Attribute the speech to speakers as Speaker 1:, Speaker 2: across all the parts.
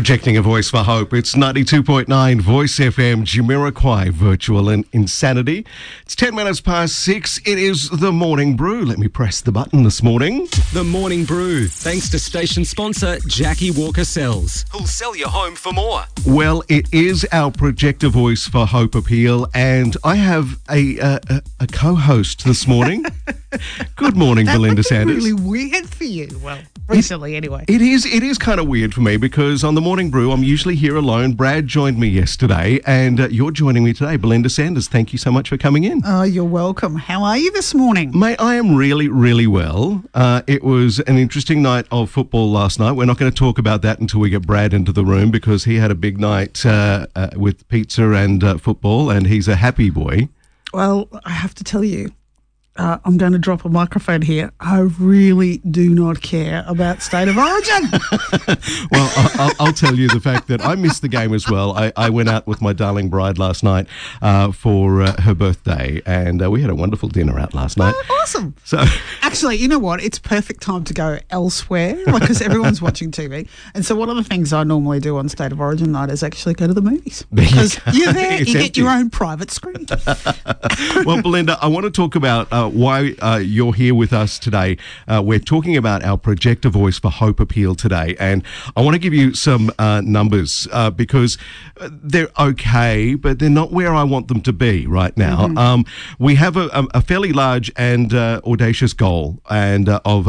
Speaker 1: Projecting a voice for hope. It's 92.9 Voice FM, Jamiroquai, Virtual and Insanity. It's 10 minutes past 6. It is the Morning Brew. Let me press the button this morning.
Speaker 2: The Morning Brew, thanks to station sponsor Jackie Walker Sells, who'll sell your home for more.
Speaker 1: Well, it is our Project a Voice for Hope appeal, and I have a co-host this morning. Good morning, Belinda Sanders.
Speaker 3: Really weird for you. Well, recently anyway.
Speaker 1: It is kind of weird for me because on the Morning Brew, I'm usually here alone. Brad joined me yesterday, and you're joining me today. Belinda Sanders, thank you so much for coming in.
Speaker 3: Oh, you're welcome. How are you this morning?
Speaker 1: Mate, I am really, really well. It was an interesting night of football last night. We're not going to talk about that until we get Brad into the room because he had a big night with pizza and football, and he's a happy boy.
Speaker 3: Well, I have to tell you, I'm going to drop a microphone here. I really do not care about State of Origin.
Speaker 1: Well, I'll tell you the fact that I missed the game as well. I went out with my darling bride last night for her birthday, and we had a wonderful dinner out last night.
Speaker 3: Oh, awesome.
Speaker 1: So,
Speaker 3: actually, you know what? It's perfect time to go elsewhere because everyone's watching TV. And so one of the things I normally do on State of Origin night is actually go to the movies. Because you're there, you get your own private screen.
Speaker 1: Well, Belinda, I want to talk about why you're here with us today. We're talking about our Project a Voice for Hope appeal today, and I want to give you some numbers because they're okay, but they're not where I want them to be right now. Mm-hmm. We have a fairly large and audacious goal and of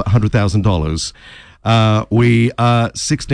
Speaker 1: $100,000. We are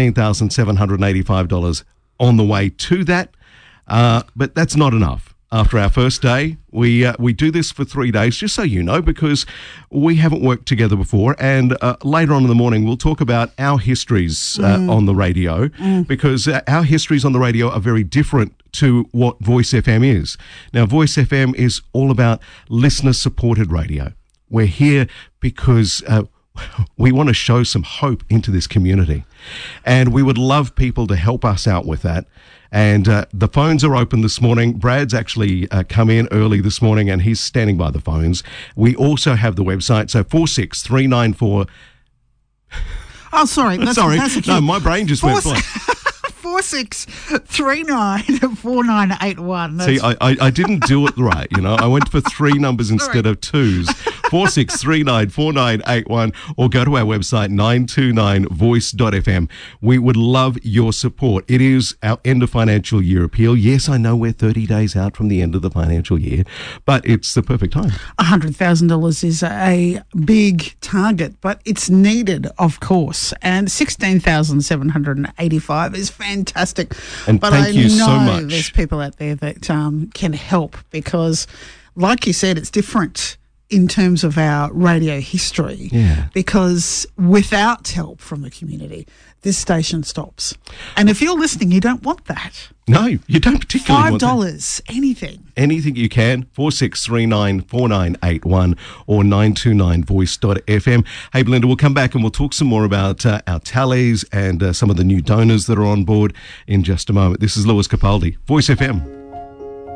Speaker 1: $16,785 on the way to that, but that's not enough. After our first day, we do this for 3 days, just so you know, because we haven't worked together before. And later on in the morning, we'll talk about our histories on the radio, because our histories on the radio are very different to what Voice FM is. Now, Voice FM is all about listener-supported radio. We're here because we want to show some hope into this community, and we would love people to help us out with that. And the phones are open this morning. Brad's actually come in early this morning, and he's standing by the phones. We also have the website, so 46394.
Speaker 3: Oh, sorry.
Speaker 1: No, my brain just went blank.
Speaker 3: 46394981.
Speaker 1: See, I didn't do it right, you know. I went for 3 numbers instead of 2s. 46394981, or go to our website 929voice.fm. We would love your support. It is our end of financial year appeal. Yes, I know we're 30 days out from the end of the financial year, but it's the perfect time.
Speaker 3: $100,000 is a big target, but it's needed, of course. And $16,785 is fantastic.
Speaker 1: And
Speaker 3: but
Speaker 1: thank you so much.
Speaker 3: There's people out there that can help because, like you said, it's different in terms of our radio history.
Speaker 1: Yeah.
Speaker 3: Because without help from the community, this station stops. And if you're listening, you don't want that.
Speaker 1: No, you don't particularly want that.
Speaker 3: $5, anything.
Speaker 1: Anything you can, 46394981 or 929voice.fm. Hey, Belinda, we'll come back and we'll talk some more about our tallies and some of the new donors that are on board in just a moment. This is Lewis Capaldi, Voice FM.